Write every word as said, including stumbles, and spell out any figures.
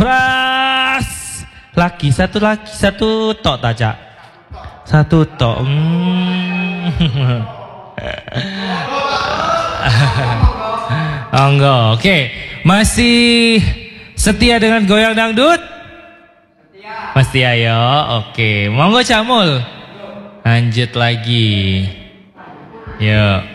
Pras. Laki satu laki satu tok taja. Satu tok. Hmm. Oh, enggak. Oke, okay. Masih setia dengan goyang dangdut? Setia. Mesti ayo. Oke, okay. Monggo Camul. Lanjut lagi. Yuk.